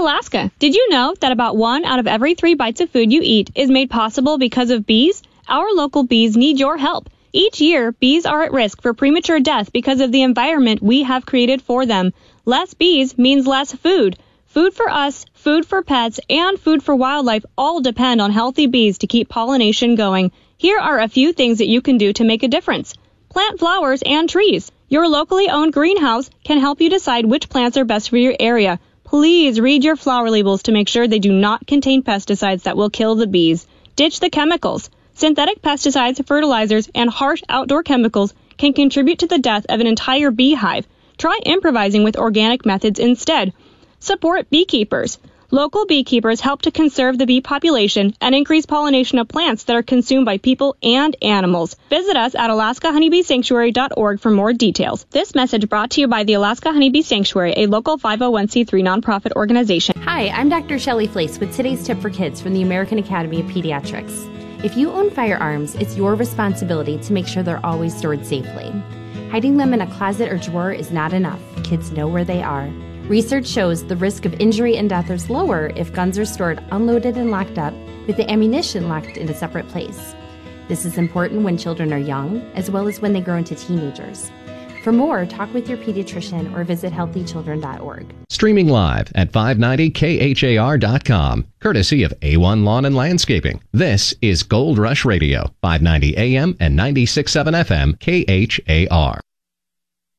Alaska. Did you know that about 1 out of every 3 bites of food you eat is made possible because of bees? Our local bees need your help. Each year, bees are at risk for premature death because of the environment we have created for them. Less bees means less food. Food for us, food for pets, and food for wildlife all depend on healthy bees to keep pollination going. Here are a few things that you can do to make a difference. Plant flowers and trees. Your locally owned greenhouse can help you decide which plants are best for your area. Please read your flower labels to make sure they do not contain pesticides that will kill the bees. Ditch the chemicals. Synthetic pesticides, fertilizers, and harsh outdoor chemicals can contribute to the death of an entire beehive. Try improvising with organic methods instead. Support beekeepers. Local beekeepers help to conserve the bee population and increase pollination of plants that are consumed by people and animals. Visit us at alaskahoneybeesanctuary.org for more details. This message brought to you by the Alaska Honeybee Sanctuary, a local 501c3 nonprofit organization. Hi, I'm Dr. Shelley Flace with today's tip for kids from the American Academy of Pediatrics. If you own firearms, it's your responsibility to make sure they're always stored safely. Hiding them in a closet or drawer is not enough. Kids know where they are. Research shows the risk of injury and death is lower if guns are stored unloaded and locked up, with the ammunition locked in a separate place. This is important when children are young, as well as when they grow into teenagers. For more, talk with your pediatrician or visit healthychildren.org. Streaming live at 590khar.com, courtesy of A1 Lawn and Landscaping. This is Gold Rush Radio, 590 AM and 96.7 FM, KHAR.